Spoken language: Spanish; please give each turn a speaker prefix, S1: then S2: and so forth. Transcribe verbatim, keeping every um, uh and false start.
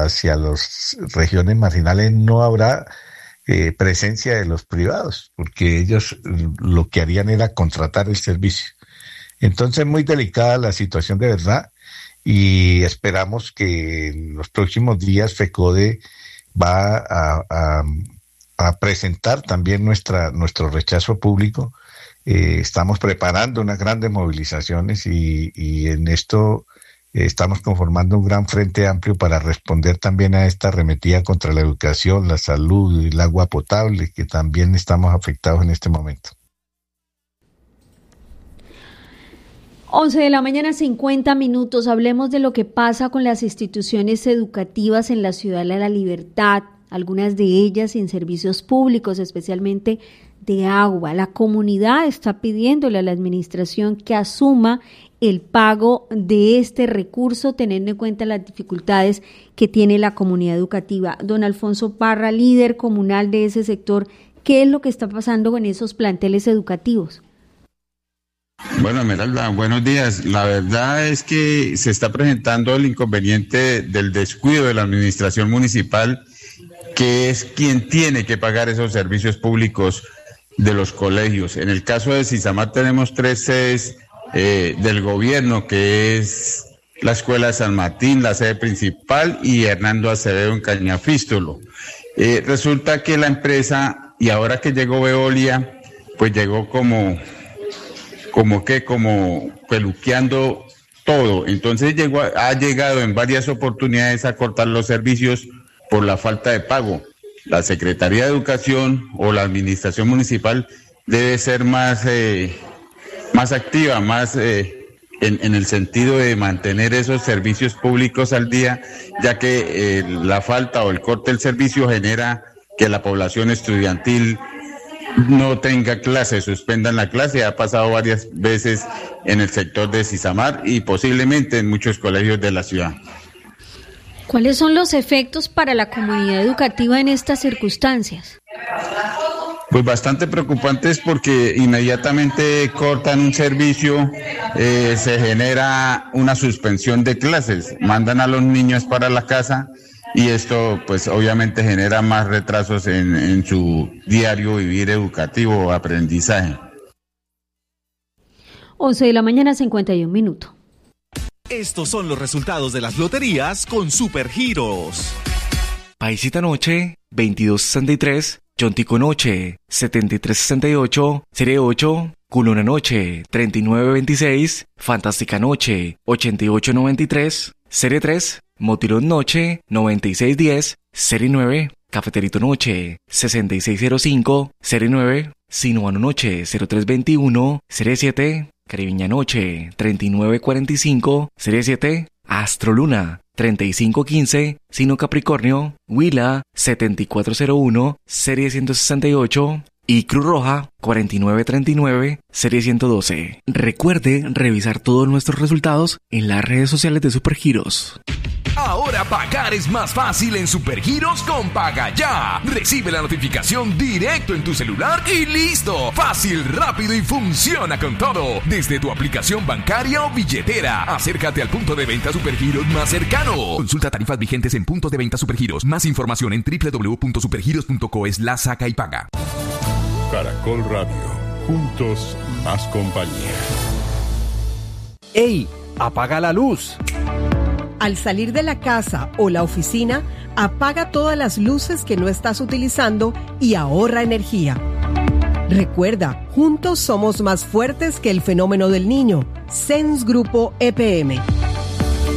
S1: hacia las regiones marginales no habrá eh, presencia de los privados, porque ellos lo que harían era contratar el servicio. Entonces, muy delicada la situación de verdad, y esperamos que en los próximos días FECODE va a, a, a presentar también nuestra nuestro rechazo público. Eh, estamos preparando unas grandes movilizaciones y, y en esto eh, estamos conformando un gran frente amplio para responder también a esta arremetida contra la educación, la salud y el agua potable, que también estamos afectados en este momento.
S2: once de la mañana, cincuenta minutos. Hablemos de lo que pasa con las instituciones educativas en la Ciudad de la Libertad, algunas de ellas sin servicios públicos, especialmente de agua. La comunidad está pidiéndole a la administración que asuma el pago de este recurso, teniendo en cuenta las dificultades que tiene la comunidad educativa. Don Alfonso Parra, líder comunal de ese sector, ¿qué es lo que está pasando con esos planteles educativos?
S3: Bueno, Esmeralda, buenos días. La verdad es que se está presentando el inconveniente del descuido de la administración municipal, que es quien tiene que pagar esos servicios públicos de los colegios. En el caso de Sisamar tenemos tres sedes eh, del gobierno, que es la Escuela de San Martín, la sede principal, y Hernando Acevedo en Cañafístolo. Eh, resulta que la empresa, y ahora que llegó Veolia, pues llegó como... como que, como peluqueando todo. Entonces llegó, ha llegado en varias oportunidades a cortar los servicios por la falta de pago. La Secretaría de Educación o la Administración Municipal debe ser más, eh, más activa, más eh, en, en el sentido de mantener esos servicios públicos al día, ya que eh, la falta o el corte del servicio genera que la población estudiantil no tenga clase, suspendan la clase. Ha pasado varias veces en el sector de Sisamar y posiblemente en muchos colegios de la ciudad.
S2: ¿Cuáles son los efectos para la comunidad educativa en estas circunstancias?
S3: Pues bastante preocupantes, porque inmediatamente cortan un servicio, eh, se genera una suspensión de clases, mandan a los niños para la casa. Y esto, pues, obviamente genera más retrasos en, en su diario vivir educativo o aprendizaje.
S2: once de la mañana, cincuenta y un minutos.
S4: Estos son los resultados de las loterías con Supergiros.
S5: Paisita Noche, veintidós sesenta y tres, Yontico Noche, setenta y tres sesenta y ocho, Serie ocho, Culona Noche, treinta y nueve veintiséis, Fantástica Noche, ochenta y ocho noventa y tres, Serie tres, Motilón Noche, noventa y seis diez, Serie nueve, Cafeterito Noche, sesenta y seis cero cinco, Serie nueve, Sinuano Noche, cero tres veintiuno, Serie siete, Caribeña Noche, treinta y nueve cuarenta y cinco, Serie siete, Astro Luna, treinta y cinco quince, Sino Capricornio, Huila, setenta y cuatro cero uno, Serie ciento sesenta y ocho, y Cruz Roja, cuarenta y nueve treinta y nueve, Serie ciento doce. Recuerde revisar todos nuestros resultados en las redes sociales de Supergiros.
S4: Ahora pagar es más fácil en Supergiros con Paga Ya. Recibe la notificación directo en tu celular y listo. Fácil, rápido y funciona con todo. Desde tu aplicación bancaria o billetera. Acércate al punto de venta Supergiros más cercano. Consulta tarifas vigentes en puntos de venta Supergiros. Más información en doble u doble u doble u punto supergiros punto co slash saca y paga.
S6: Caracol Radio. Juntos, más compañía.
S7: ¡Ey! ¡Apaga la luz! Al salir de la casa o la oficina, apaga todas las luces que no estás utilizando y ahorra energía. Recuerda, juntos somos más fuertes que el fenómeno del niño. C E N S Grupo E P M.